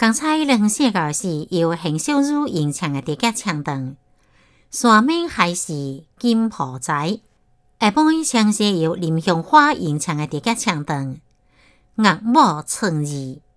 刚才两写稿是由邢小茹演唱的第一唱段，山明海誓金浦仔。下半唱是由林香花演唱的第一唱段，岳母春意。